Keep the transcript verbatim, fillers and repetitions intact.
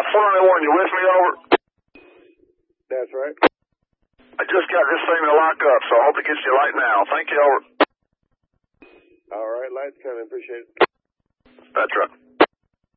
four ninety-one, you with me, over? That's right. I just got this thing to lock up, so I hope it gets you light now. Thank you, over. All right, lights coming. Appreciate it. That's right.